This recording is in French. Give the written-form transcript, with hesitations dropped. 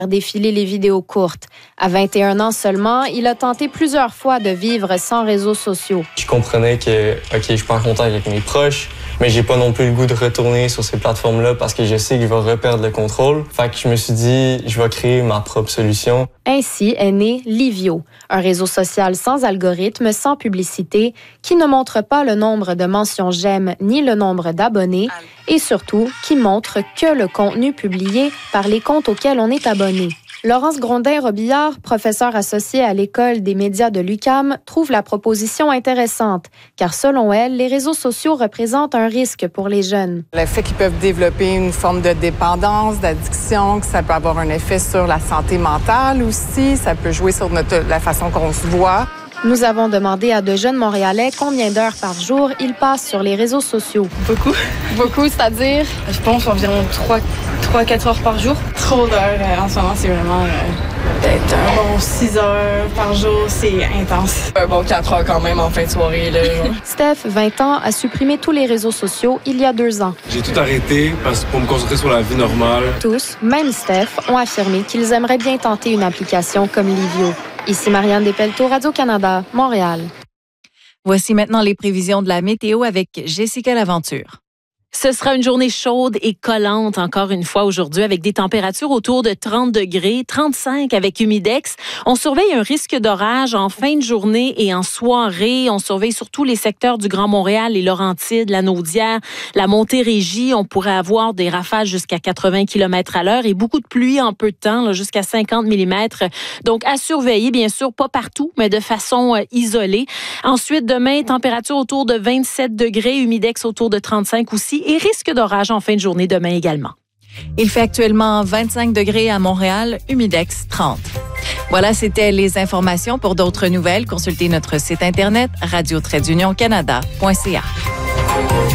défiler les vidéos courtes. À 21 ans seulement, il a tenté plusieurs fois de vivre sans réseaux sociaux. Je comprenais que, OK, je suis pas en contact avec mes proches, mais j'ai pas non plus le goût de retourner sur ces plateformes-là parce que je sais que je vais reperdre le contrôle. Fait que je me suis dit, je vais créer ma propre solution. Ainsi est né Livio, un réseau social sans algorithme, sans publicité, qui ne montre pas le nombre de mentions j'aime ni le nombre d'abonnés et surtout qui montre que le contenu publié par les comptes auxquels on est abonné. Laurence Grondin-Robillard, professeure associée à l'École des médias de l'UQAM, trouve la proposition intéressante, car selon elle, les réseaux sociaux représentent un risque pour les jeunes. Le fait qu'ils peuvent développer une forme de dépendance, d'addiction, que ça peut avoir un effet sur la santé mentale aussi, ça peut jouer sur la façon qu'on se voit. Nous avons demandé à de jeunes Montréalais combien d'heures par jour ils passent sur les réseaux sociaux. Beaucoup. Beaucoup, c'est-à-dire? Je pense environ 3-4 heures par jour. Trop d'heures en ce moment, c'est vraiment peut-être un bon 6 heures par jour, c'est intense. Un bon 4 heures quand même en fin de soirée. Là, Steph, 20 ans, a supprimé tous les réseaux sociaux il y a 2 ans. J'ai tout arrêté pour me concentrer sur la vie normale. Tous, même Steph, ont affirmé qu'ils aimeraient bien tenter une application comme Livio. Ici Marianne Despelteaux, Radio-Canada, Montréal. Voici maintenant les prévisions de la météo avec Jessica Laventure. Ce sera une journée chaude et collante encore une fois aujourd'hui avec des températures autour de 30 degrés, 35 avec humidex. On surveille un risque d'orage en fin de journée et en soirée. On surveille surtout les secteurs du Grand Montréal, les Laurentides, la Naudière, la Montérégie. On pourrait avoir des rafales jusqu'à 80 km à l'heure et beaucoup de pluie en peu de temps, là, jusqu'à 50 mm. Donc, à surveiller, bien sûr, pas partout, mais de façon isolée. Ensuite, demain, température autour de 27 degrés, humidex autour de 35 aussi. Et risque d'orage en fin de journée demain également. Il fait actuellement 25 degrés à Montréal, humidex 30. Voilà, c'était les informations. Pour d'autres nouvelles, consultez notre site internet radio-canada.ca.